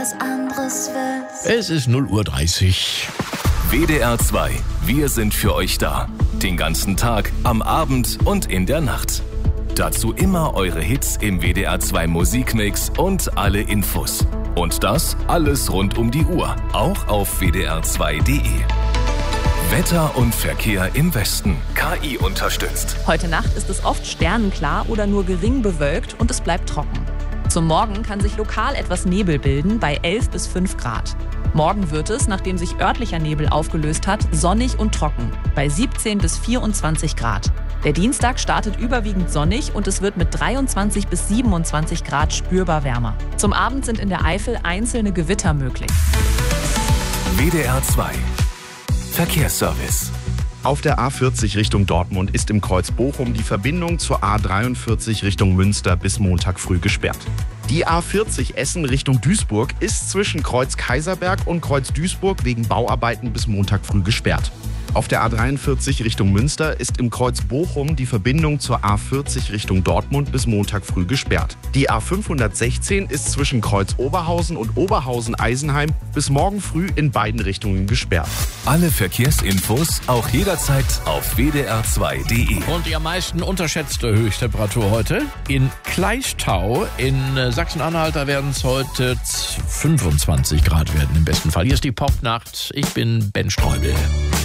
was anderes willst. Es ist 0:30 Uhr. WDR 2. Wir sind für euch da. Den ganzen Tag, am Abend und in der Nacht. Dazu immer eure Hits im WDR 2 Musikmix und alle Infos. Und das alles rund um die Uhr, auch auf wdr2.de. Wetter und Verkehr im Westen. KI unterstützt. Heute Nacht ist es oft sternenklar oder nur gering bewölkt und es bleibt trocken. Zum Morgen kann sich lokal etwas Nebel bilden bei 11 bis 5 Grad. Morgen wird es, nachdem sich örtlicher Nebel aufgelöst hat, sonnig und trocken bei 17 bis 24 Grad. Der Dienstag startet überwiegend sonnig und es wird mit 23 bis 27 Grad spürbar wärmer. Zum Abend sind in der Eifel einzelne Gewitter möglich. WDR 2. Verkehrsservice. Auf der A40 Richtung Dortmund ist im Kreuz Bochum die Verbindung zur A43 Richtung Münster bis Montag früh gesperrt. Die A40 Essen Richtung Duisburg ist zwischen Kreuz Kaiserberg und Kreuz Duisburg wegen Bauarbeiten bis Montag früh gesperrt. Auf der A43 Richtung Münster ist im Kreuz Bochum die Verbindung zur A40 Richtung Dortmund bis Montag früh gesperrt. Die A516 ist zwischen Kreuz Oberhausen und Oberhausen-Eisenheim bis morgen früh in beiden Richtungen gesperrt. Alle Verkehrsinfos auch jederzeit auf wdr2.de. Und die am meisten unterschätzte Höchsttemperatur heute in Kleischtau in Sachsen-Anhalt. Da werden es heute 25 Grad werden im besten Fall. Hier ist die Popnacht. Ich bin Ben Streubel.